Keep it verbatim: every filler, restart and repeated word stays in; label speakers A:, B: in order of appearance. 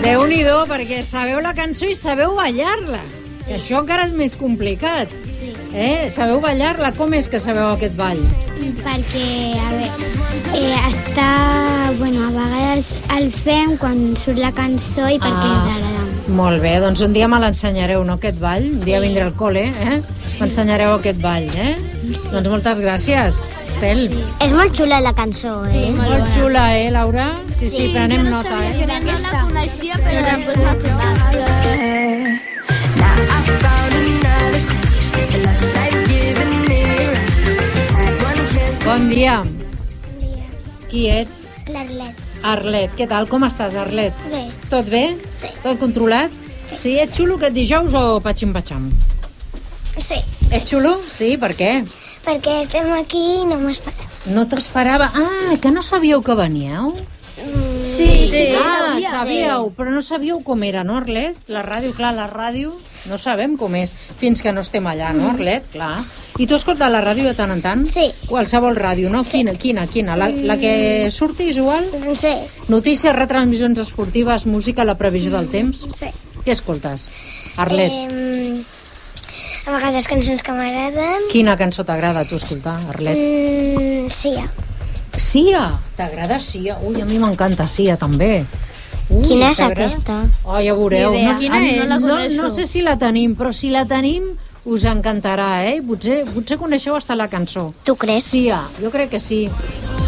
A: Déu-n'hi-do, perquè sabeu la cançó i sabeu ballar-la. Que això encara és més complicat. Eh? Sabeu ballar-la? Com és que sabeu aquest ball?
B: Perquè, a veure, eh, està... Bueno, a vegades el fem quan surt la cançó i perquè
A: Ah.
B: ens agrada.
A: Molt bé, doncs un dia me l'ensenyareu, no, aquest ball? Un dia vindré al col·le, eh? M'ensenyareu aquest ball, eh? Doncs moltes gràcies, Estel.
B: És molt xula la cançó, eh?
A: Sí, molt xula, eh, Laura? Sí, sí, prenem nota, eh?
B: Jo no la coneixia, però després m'ha sonat.
A: Bon dia. Qui ets?
B: L'Arlet.
A: Arlet. Què tal? Com estàs, Arlet?
B: Bé.
A: Tot bé?
B: Sí.
A: Tot controlat? Sí. Sí, ets xulo aquest dijous o patxim-patxam?
B: Sí.
A: Ets xulo? Sí, per què?
B: Perquè estem aquí i no m'esperava.
A: No t'ho esperava. Ah, que no sabíeu que veníeu?
B: Sí, sí,
A: Ah, sabíeu, però no sabíeu com era, no, Arlet? La ràdio, clar, la ràdio no sabem com és fins que no estem allà, no, Arlet? Clar. I tu escoltes la ràdio de tant en tant?
B: Sí.
A: Qualsevol ràdio, no? Quina, quina, quina? La, la que surti, igual?
B: Sí.
A: Notícies, retransmissions esportives, música, la previsió del temps?
B: Sí.
A: Què escoltes? Arlet,
B: Eh, a vegades cançons que m'agraden.
A: quina cançó t'agrada a tu escoltar, Arlet?
B: Mm, sí.
A: Sia, t'agrada Sia? Ui, a mi m'encanta Sia, també. Ui,
B: Quina és
A: t'agrada?
B: aquesta?
A: Oh, ja veureu.
B: Ni idea.
A: No,
B: Quina
A: no,
B: és?
A: no,
B: No la
A: no,
B: coneixo.
A: no sé si la tenim, però si la tenim us encantarà, eh? Potser, potser coneixeu hasta la cançó.
B: Tu creus?
A: Sia, jo crec que sí.